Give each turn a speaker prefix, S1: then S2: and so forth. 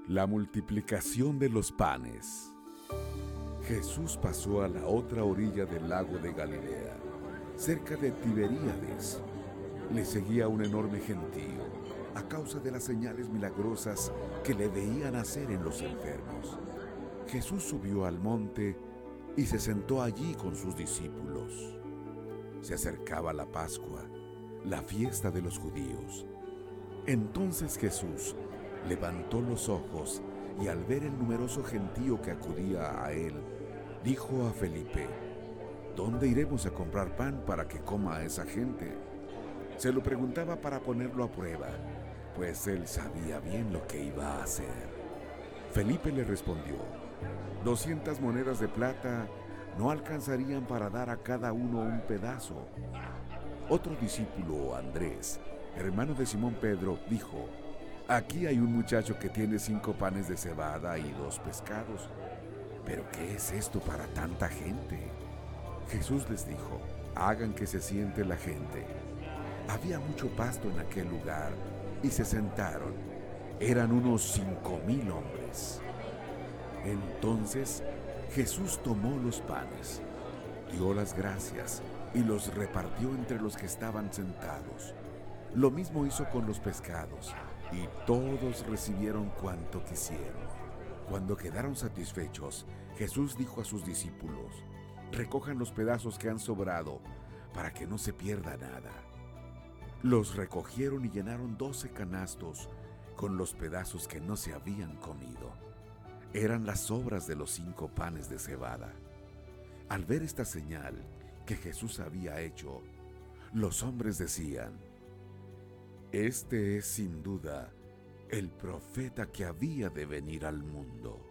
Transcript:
S1: La multiplicación de los panes. Jesús pasó a la otra orilla del lago de Galilea, cerca de Tiberíades. Le seguía un enorme gentío, a causa de las señales milagrosas que le veían hacer en los enfermos. Jesús subió al monte y se sentó allí con sus discípulos. Se acercaba la Pascua, la fiesta de los judíos. Entonces Jesús levantó los ojos y al ver el numeroso gentío que acudía a él, dijo a Felipe: ¿Dónde iremos a comprar pan para que coma a esa gente? Se lo preguntaba para ponerlo a prueba, pues él sabía bien lo que iba a hacer. Felipe le respondió: 200 monedas de plata no alcanzarían para dar a cada uno un pedazo. Otro discípulo, Andrés, hermano de Simón Pedro, dijo: Aquí hay un muchacho que tiene 5 panes de cebada y 2 pescados. ¿Pero qué es esto para tanta gente? Jesús les dijo: hagan que se siente la gente. Había mucho pasto en aquel lugar y se sentaron. Eran unos 5,000 hombres. Entonces Jesús tomó los panes, dio las gracias y los repartió entre los que estaban sentados. Lo mismo hizo con los pescados, y todos recibieron cuanto quisieron. Cuando quedaron satisfechos, Jesús dijo a sus discípulos: recojan los pedazos que han sobrado, para que no se pierda nada. Los recogieron y llenaron 12 canastos con los pedazos que no se habían comido. Eran las sobras de los 5 panes de cebada. Al ver esta señal que Jesús había hecho, los hombres decían: este es sin duda el profeta que había de venir al mundo.